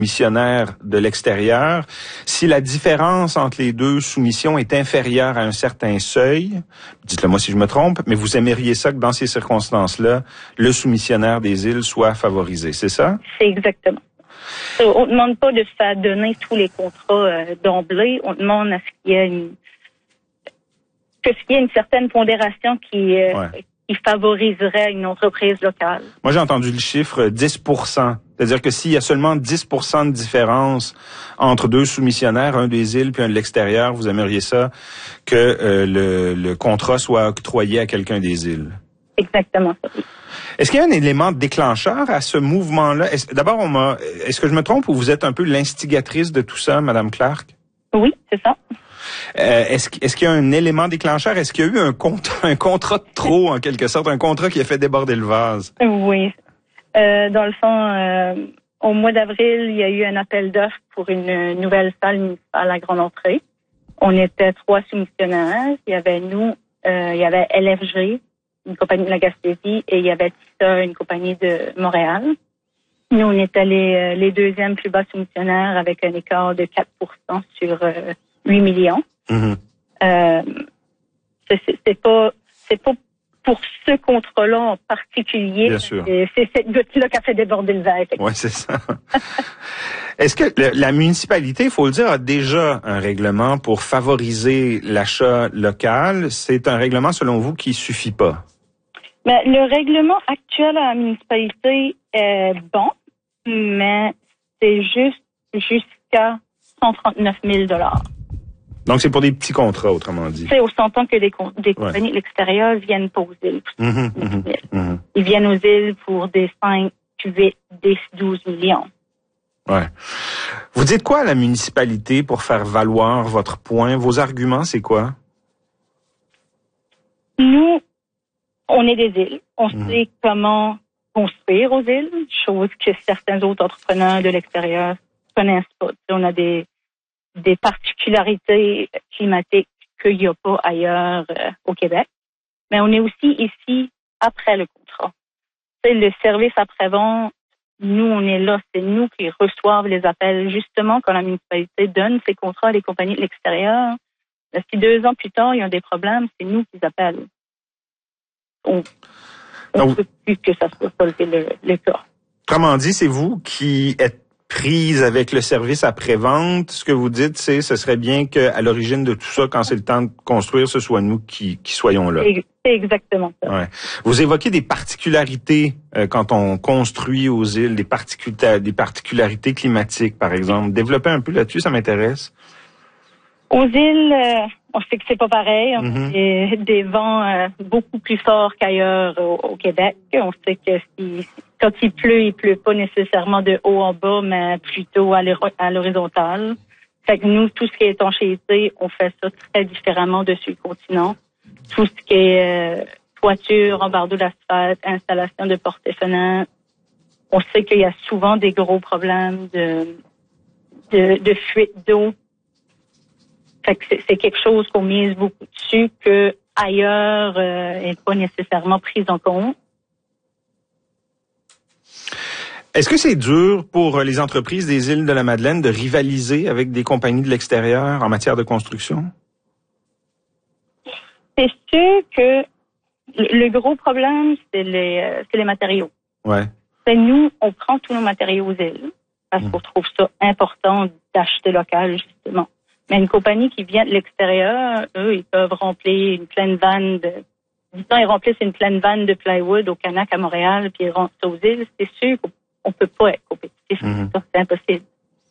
missionnaires de l'extérieur. Si la différence entre les deux soumissions est inférieure à un certain seuil, dites-le moi si je me trompe, mais vous aimeriez ça que dans ces circonstances-là, le soumissionnaire des îles soit favorisé, c'est ça? C'est exactement. On ne demande pas de se faire donner tous les contrats d'emblée. On demande à ce qu'il y ait une certaine pondération qui favoriserait une entreprise locale. Moi, j'ai entendu le chiffre 10%. C'est-à-dire que s'il y a seulement 10% de différence entre deux soumissionnaires, un des îles puis un de l'extérieur, vous aimeriez ça que le contrat soit octroyé à quelqu'un des îles. Exactement ça. Est-ce qu'il y a un élément déclencheur à ce mouvement-là? D'abord, est-ce que je me trompe ou vous êtes un peu l'instigatrice de tout ça, Madame Clark? Oui, c'est ça. Est-ce qu'il y a un élément déclencheur? Est-ce qu'il y a eu un contrat de trop, en quelque sorte, un contrat qui a fait déborder le vase? Oui. Dans le fond, au mois d'avril, il y a eu un appel d'offres pour une nouvelle salle municipale à Grande Entrée. On était 3 soumissionnaires. Il y avait nous, il y avait LFG, une compagnie de la Gaspésie, et il y avait TISA, une compagnie de Montréal. Nous, on était les deuxièmes plus bas soumissionnaires avec un écart de 4% sur 8 millions. Mm-hmm. C'est pas pour ce contrat-là en particulier. Bien sûr. C'est cette goutte-là qui a fait déborder le verre. Oui, c'est ça. Est-ce que la municipalité, il faut le dire, a déjà un règlement pour favoriser l'achat local? C'est un règlement, selon vous, qui suffit pas? Mais le règlement actuel à la municipalité est bon, mais c'est juste jusqu'à 139 000 $. Donc, c'est pour des petits contrats, autrement dit. On s'entend que des compagnies de l'extérieur viennent pas aux îles. Mm-hmm. Ils viennent aux îles pour des 5, 8, 10, 12 millions. Ouais. Vous dites quoi à la municipalité pour faire valoir votre point? Vos arguments, c'est quoi? Nous, on est des îles. On sait comment construire aux îles, chose que certains autres entrepreneurs de l'extérieur connaissent pas. On a des particularités climatiques qu'il n'y a pas ailleurs au Québec. Mais on est aussi ici après le contrat. Le service après-vente, nous, on est là. C'est nous qui reçoivent les appels. Justement, quand la municipalité donne ses contrats à des compagnies de l'extérieur, si 2 ans plus tard, ils ont des problèmes, c'est nous qui appellent. On ne peut plus que ça soit solvé le cas. Autrement dit, c'est vous qui êtes prise avec le service après-vente. Ce que vous dites, ce serait bien qu'à l'origine de tout ça, quand c'est le temps de construire, ce soit nous qui soyons là. C'est exactement ça. Ouais. Vous évoquez des particularités quand on construit aux îles, des particularités climatiques, par exemple. Développez un peu là-dessus, ça m'intéresse. Aux îles, on sait que c'est pas pareil. On a des vents beaucoup plus forts qu'ailleurs au Québec. On sait que quand il pleut pas nécessairement de haut en bas, mais plutôt à l'horizontale. Fait que nous, tout ce qui est étanchéité, on fait ça très différemment dessus le continent. Tout ce qui est toiture, embardeau d'asphalte, installation de portes et fenêtres, on sait qu'il y a souvent des gros problèmes de fuite d'eau. Fait que c'est quelque chose qu'on mise beaucoup dessus que ailleurs n'est pas nécessairement prise en compte. Est-ce que c'est dur pour les entreprises des îles de la Madeleine de rivaliser avec des compagnies de l'extérieur en matière de construction? C'est sûr que le gros problème, c'est les matériaux. Ouais. Nous, on prend tous nos matériaux aux îles parce qu'on trouve ça important d'acheter local, justement. Mais une compagnie qui vient de l'extérieur, eux, ils peuvent remplir une pleine vanne ils remplissent une pleine vanne de plywood au Canac à Montréal, puis ils rentrent aux îles. C'est sûr qu'on peut pas être compétitif. C'est impossible.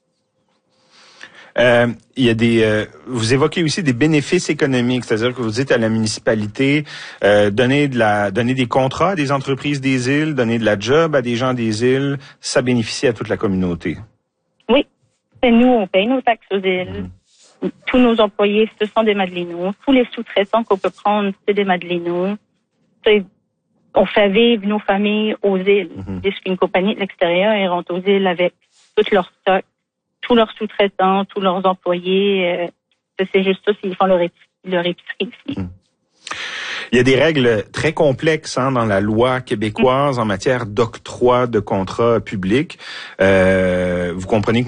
Il y a vous évoquez aussi des bénéfices économiques, c'est-à-dire que vous dites à la municipalité, donner des contrats à des entreprises des îles, donner de la job à des gens des îles, ça bénéficie à toute la communauté. Oui. Et nous, on paye nos taxes aux îles. Tous nos employés, ce sont des Madelinos. Tous les sous-traitants qu'on peut prendre, c'est des Madelinos. On fait vivre nos familles aux îles. Puisqu'une compagnie de l'extérieur, elle rentre aux îles avec tout leur stock, tous leurs sous-traitants, tous leurs employés. C'est juste ça s'ils font leur épicerie ici. Il y a des règles très complexes dans la loi québécoise en matière d'octroi de contrats publics. Vous comprenez que